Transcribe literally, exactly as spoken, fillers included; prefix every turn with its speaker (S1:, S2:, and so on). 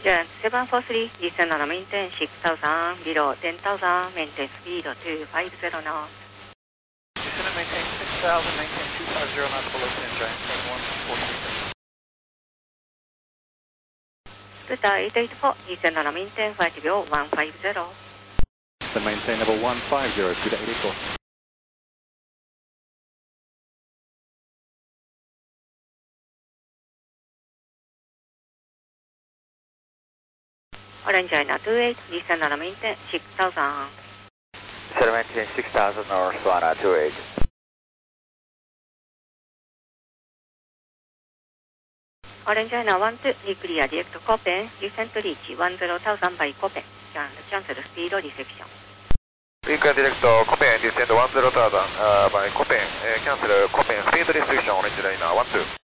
S1: Jet seven four three, descend on maintain six thousand, below ten thousand, maintain speed two five zero knots.
S2: Descend and maintain six thousand, maintain two five zero knots below ten, giant seven one four three.
S1: Delta eight eight four, descend on maintain five zero one five zero.
S3: The maintain level one five zero, Delta eight eight four.
S1: Orange China two eight, descend on maintain six thousand.
S2: Descend and maintain six thousand, North Solana two eight.
S1: Orange China one two, clear direct Copen, descend to reach one zero thousand by Copen. Cancel speed reception.
S2: We can direct Copen, descend one zero thousand uh, by Copen, uh, cancel Copen speed restriction, Orange China one two.